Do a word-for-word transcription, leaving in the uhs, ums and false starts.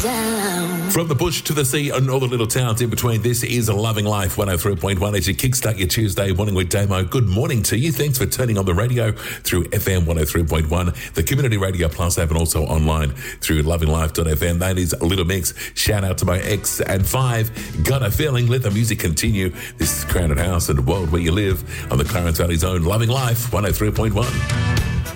down. From the bush to the sea and all the little towns in between, this is Loving Life one oh three point one as you kickstart your Tuesday morning with Damo. Good morning to you. Thanks for turning on the radio through F M one oh three point one, the Community Radio Plus app, and also online through loving life dot f m. That is Little Mix. Shout out to my ex and five. Got a feeling. Let the music continue. This is Crowded House and the world where you live on the Clarence Valley's own Loving Life one oh three point one.